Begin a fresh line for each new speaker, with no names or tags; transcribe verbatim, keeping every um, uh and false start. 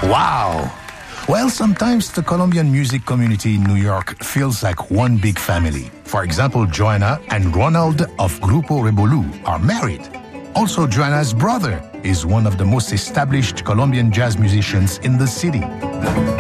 Wow. Well, sometimes the Colombian music community in New York feels like one big family. For example, Joanna and Ronald of Grupo Revolú are married. Also, Joanna's brother is one of the most established Colombian jazz musicians in the city.